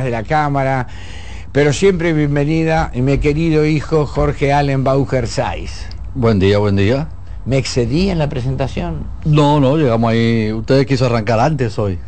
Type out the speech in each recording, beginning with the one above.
de la cámara, pero siempre bienvenida mi querido hijo Jorge Allen Bauer Saiz. Buen día, buen día. ¿Me excedí en la presentación? No, llegamos ahí. Usted quiso arrancar antes hoy.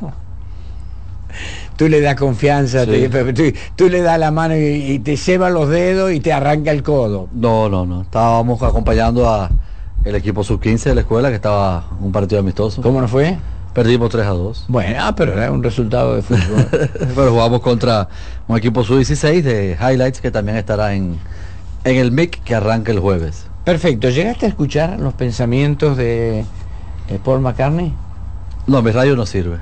Tú le das confianza, Sí. tú le das la mano y te ceba los dedos y te arranca el codo. No. Estábamos acompañando a el equipo sub-15 de la escuela, que estaba un partido amistoso. ¿Cómo nos fue? Perdimos 3-2. Bueno, pero era un resultado de fútbol. Pero jugamos contra un equipo sub-16 de Highlights, que también estará en el MIC, que arranca el jueves. Perfecto. ¿Llegaste a escuchar los pensamientos de Paul McCartney? No, mi radio no sirve.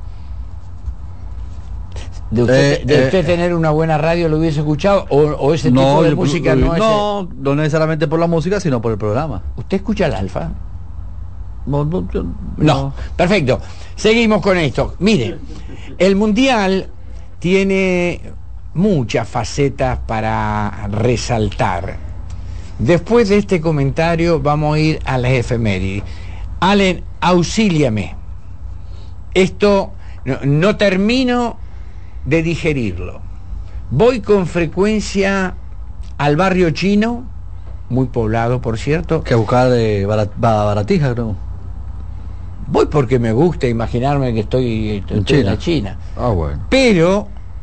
¿De usted tener una buena radio lo hubiese escuchado? ¿O ese tipo de música no es? No necesariamente por la música, sino por el programa. ¿Usted escucha el Alfa? No. No. Perfecto. Seguimos con esto. Mire, el Mundial tiene muchas facetas para resaltar. Después de este comentario vamos a ir a las efemérides. Allen, auxíliame. Esto no termino de digerirlo. Voy con frecuencia al barrio chino, muy poblado por cierto. Que buscar baratija, ¿no? Voy porque me gusta imaginarme que estoy en la China. Ah, bueno. Pero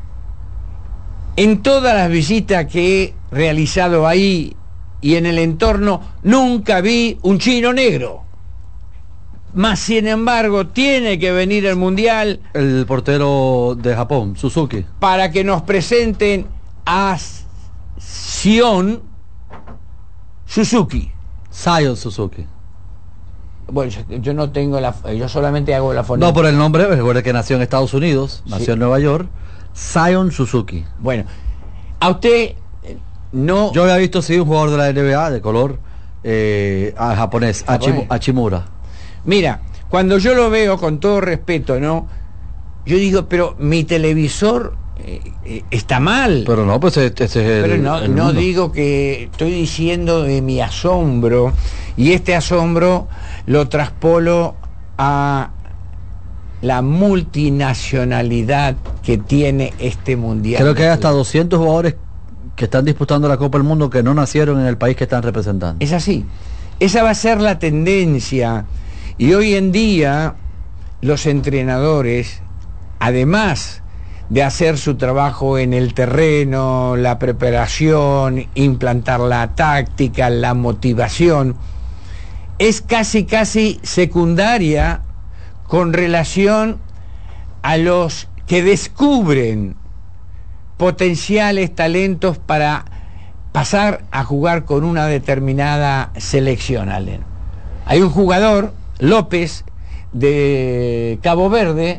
en todas las visitas que he realizado ahí y en el entorno, nunca vi un chino negro. Más sin embargo, tiene que venir el Mundial. El portero de Japón, Suzuki. Para que nos presenten a Sion Suzuki. Sion Suzuki. Bueno, yo no tengo yo solamente hago la fonética. No, por el nombre, recuerde que nació en Estados Unidos, nació en Nueva York. Sion Suzuki. Bueno, a usted no. Yo había visto sí un jugador de la NBA de color japonés, Hachimura. Mira, cuando yo lo veo, con todo respeto, ¿no? Yo digo, pero mi televisor está mal. Pero no, pues ese es pero no digo que estoy diciendo de mi asombro, y este asombro lo traspolo a la multinacionalidad que tiene este mundial. Creo que hay hasta 200 jugadores que están disputando la Copa del Mundo que no nacieron en el país que están representando. Es así. Esa va a ser la tendencia. Y hoy en día los entrenadores, además de hacer su trabajo en el terreno, la preparación, implantar la táctica, la motivación, es casi secundaria con relación a los que descubren potenciales talentos para pasar a jugar con una determinada selección, Allen. Hay un jugador, López, de Cabo Verde,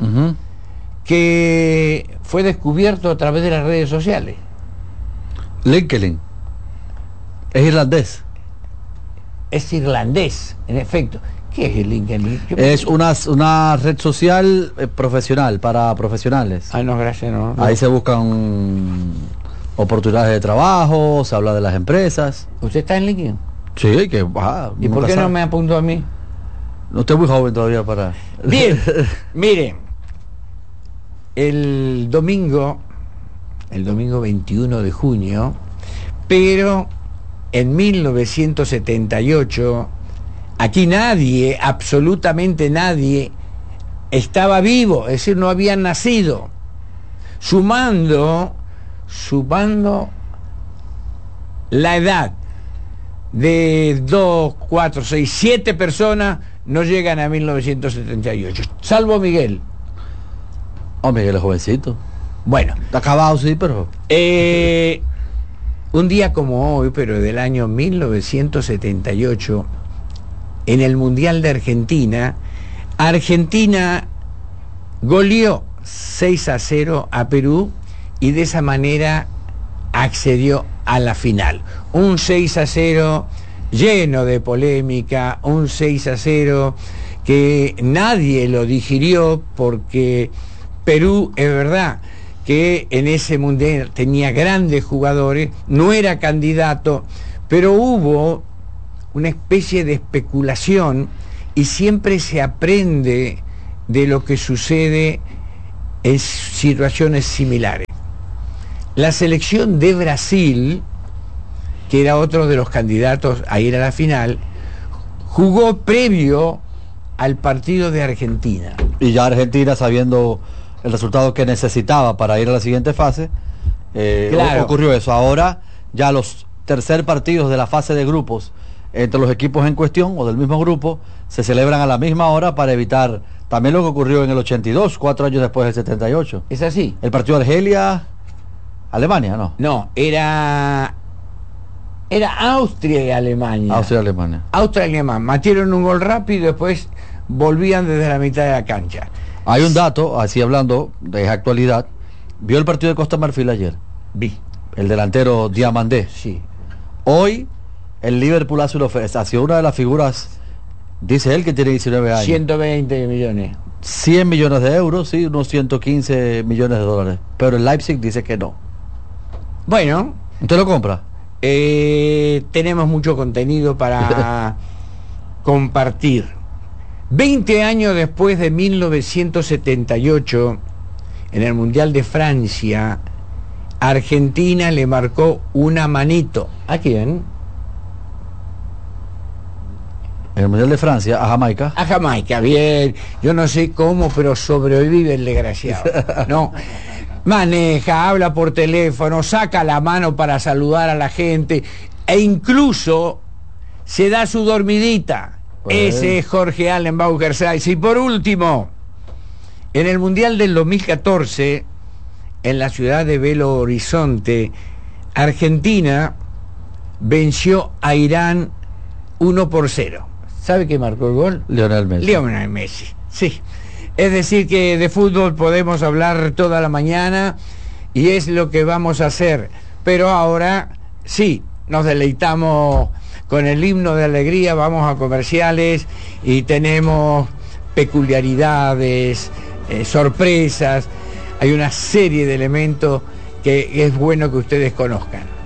que fue descubierto a través de las redes sociales. LinkedIn. Es irlandés. Es irlandés, en efecto. ¿Qué es el LinkedIn? Es una red social profesional, para profesionales. Ah, no, gracias, no. Ahí se buscan oportunidades de trabajo, se habla de las empresas. ¿Usted está en LinkedIn? Sí, que ¿Y por qué no me apuntó a mí? No, estoy muy joven todavía para... Bien, mire, el domingo 21 de junio, pero en 1978, aquí nadie, absolutamente nadie, estaba vivo, es decir, no habían nacido. Sumando la edad de 2, 4, 6, 7 personas, no llegan a 1978, salvo Miguel. Oh, Miguel es jovencito. Bueno, Está acabado, sí, pero... un día como hoy, pero del año 1978, en el Mundial de Argentina, Argentina goleó 6-0 a Perú y de esa manera accedió a la final. Un 6-0 lleno de polémica, un 6-0 que nadie lo digirió, porque Perú, es verdad que en ese mundial tenía grandes jugadores, no era candidato, pero hubo una especie de especulación, y siempre se aprende de lo que sucede en situaciones similares. La selección de Brasil, que era otro de los candidatos a ir a la final, jugó previo al partido de Argentina. Y ya Argentina, sabiendo el resultado que necesitaba para ir a la siguiente fase, claro, ocurrió eso. Ahora ya los tercer partidos de la fase de grupos entre los equipos en cuestión o del mismo grupo se celebran a la misma hora para evitar también lo que ocurrió en el 82, 4 años después del 78. ¿Es así? El partido de Argelia-Alemania, ¿no? No, era Austria y Alemania. Austria-Alemania. Austria-Alemania. Metieron un gol rápido y después volvían desde la mitad de la cancha. Hay un dato, así hablando de actualidad. ¿Vio el partido de Costa Marfil ayer? Vi. El delantero Diamandé. Sí. Hoy el Liverpool ha sido una de las figuras, dice él que tiene 19 años. 120 millones. 100 millones de euros, sí, unos 115 millones de dólares. Pero el Leipzig dice que no. Bueno. ¿Usted lo compra? Tenemos mucho contenido para compartir. 20 años después de 1978, en el Mundial de Francia, Argentina le marcó una manito. ¿A quién? En el Mundial de Francia, a Jamaica. A Jamaica, bien. Yo no sé cómo, pero sobrevive el desgraciado. No. Maneja, habla por teléfono, saca la mano para saludar a la gente e incluso se da su dormidita. Pues ese es Jorge Allen Bauer-Saiz. Y por último, en el Mundial del 2014, en la ciudad de Belo Horizonte, Argentina venció a Irán 1-0. ¿Sabe qué marcó el gol? Lionel Messi. Lionel Messi, sí. Es decir que de fútbol podemos hablar toda la mañana y es lo que vamos a hacer. Pero ahora sí, nos deleitamos con el himno de alegría, vamos a comerciales y tenemos peculiaridades, sorpresas. Hay una serie de elementos que es bueno que ustedes conozcan.